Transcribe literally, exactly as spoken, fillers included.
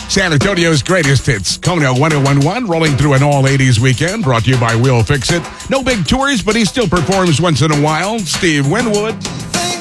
San Antonio's greatest hits. Kona one oh one one rolling through an all-eighties weekend. Brought to you by Will Fix It. No big tours, but he still performs once in a while. Steve Winwood.